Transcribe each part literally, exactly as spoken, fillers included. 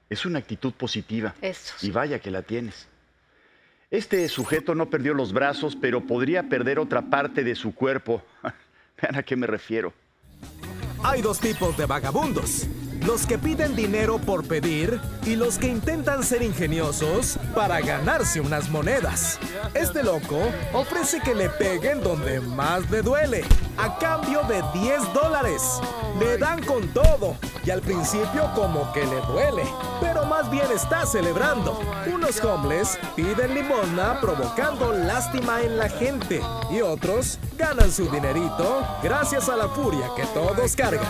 Es una actitud positiva. Eso sí. Y vaya que la tienes. Este sujeto no perdió los brazos, pero podría perder otra parte de su cuerpo. Vean a qué me refiero. Hay dos tipos de vagabundos. Los que piden dinero por pedir y los que intentan ser ingeniosos para ganarse unas monedas. Este loco ofrece que le peguen donde más le duele, a cambio de diez dólares. Le dan con todo y al principio como que le duele, pero más bien está celebrando. Unos homeless piden limosna provocando lástima en la gente y otros ganan su dinerito gracias a la furia que todos cargan.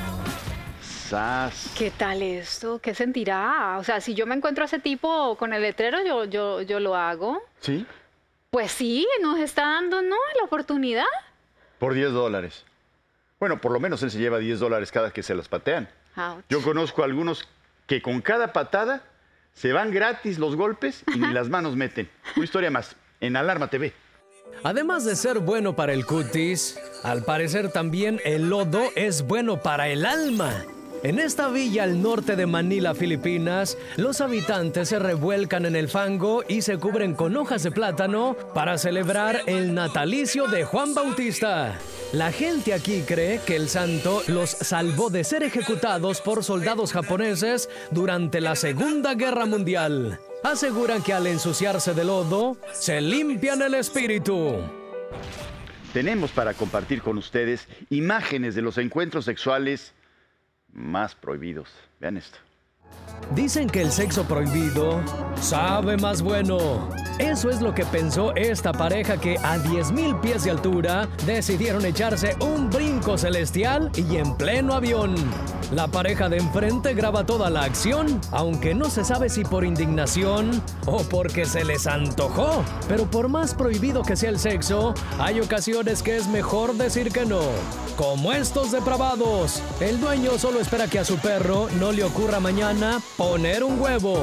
¿Qué tal esto? ¿Qué sentirá? O sea, si yo me encuentro a ese tipo con el letrero, yo, yo, yo lo hago. ¿Sí? Pues sí, nos está dando, ¿no?, la oportunidad. Por diez dólares. Bueno, por lo menos él se lleva diez dólares cada que se los patean. Ouch. Yo conozco a algunos que con cada patada se van gratis los golpes y ni las manos meten. Una historia más, en Alarma T V. Además de ser bueno para el cutis, al parecer también el lodo es bueno para el alma. En esta villa al norte de Manila, Filipinas, los habitantes se revuelcan en el fango y se cubren con hojas de plátano para celebrar el natalicio de Juan Bautista. La gente aquí cree que el santo los salvó de ser ejecutados por soldados japoneses durante la Segunda Guerra Mundial. Aseguran que al ensuciarse de lodo, se limpian el espíritu. Tenemos para compartir con ustedes imágenes de los encuentros sexuales más prohibidos. Vean esto. Dicen que el sexo prohibido sabe más bueno. Eso es lo que pensó esta pareja que a diez mil pies de altura decidieron echarse un brinco celestial y en pleno avión. La pareja de enfrente graba toda la acción, aunque no se sabe si por indignación o porque se les antojó. Pero por más prohibido que sea el sexo, hay ocasiones que es mejor decir que no. Como estos depravados. El dueño solo espera que a su perro no le ocurra mañana poner un huevo.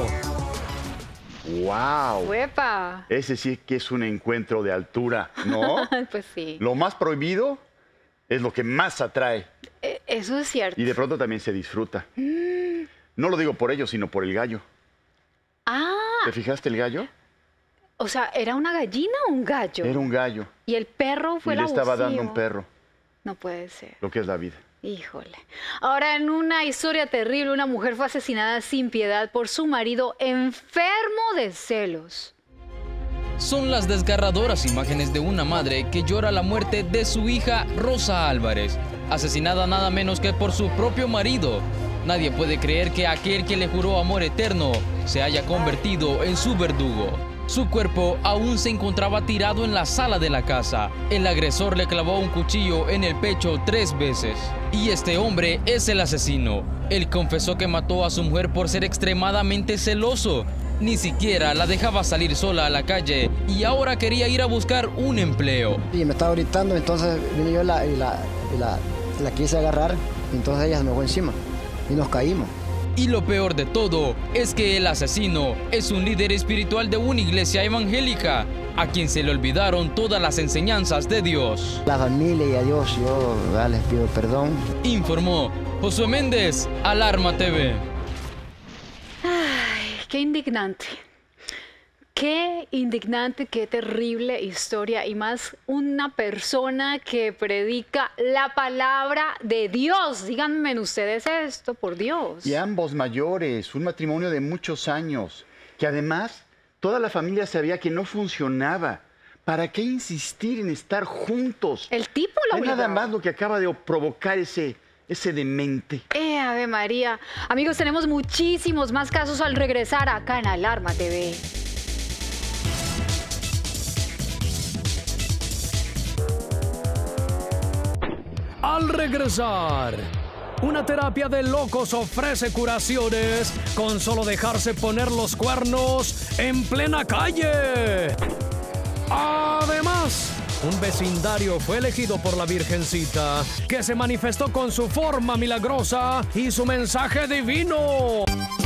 ¡Wow! ¡Uepa! Ese sí que es un encuentro de altura, ¿no? Pues sí. Lo más prohibido es lo que más atrae. Eh, Eso es cierto. Y de pronto también se disfruta. Mm. No lo digo por ellos, sino por el gallo. Ah. ¿Te fijaste el gallo? O sea, ¿era una gallina o un gallo? Era un gallo. Y el perro fue y el le estaba abusivo. dando un perro. No puede ser. Lo que es la vida. Híjole. Ahora, en una historia terrible, una mujer fue asesinada sin piedad por su marido enfermo de celos. Son las desgarradoras imágenes de una madre que llora la muerte de su hija Rosa Álvarez, asesinada nada menos que por su propio marido. Nadie puede creer que aquel que le juró amor eterno se haya convertido en su verdugo. Su cuerpo aún se encontraba tirado en la sala de la casa. El agresor le clavó un cuchillo en el pecho tres veces. Y este hombre es el asesino. Él confesó que mató a su mujer por ser extremadamente celoso. Ni siquiera la dejaba salir sola a la calle y ahora quería ir a buscar un empleo. Y me estaba gritando, entonces vine yo y la, y la, y la, la quise agarrar, y entonces ella se me fue encima y nos caímos. Y lo peor de todo es que el asesino es un líder espiritual de una iglesia evangélica, a quien se le olvidaron todas las enseñanzas de Dios. La familia y a Dios yo ya les pido perdón. Informó Josué Méndez, Alarma T V. Ay, qué indignante. Qué indignante, qué terrible historia. Y más una persona que predica la palabra de Dios. Díganme ustedes esto, por Dios. Y ambos mayores, un matrimonio de muchos años, que además toda la familia sabía que no funcionaba. ¿Para qué insistir en estar juntos? El tipo lo Es obligó. nada más lo que acaba de provocar ese, ese demente. Eh, Ave María. Amigos, tenemos muchísimos más casos al regresar acá en Alarma T V. Al regresar, una terapia de locos ofrece curaciones con solo dejarse poner los cuernos en plena calle. Además, un vecindario fue elegido por la Virgencita, que se manifestó con su forma milagrosa y su mensaje divino.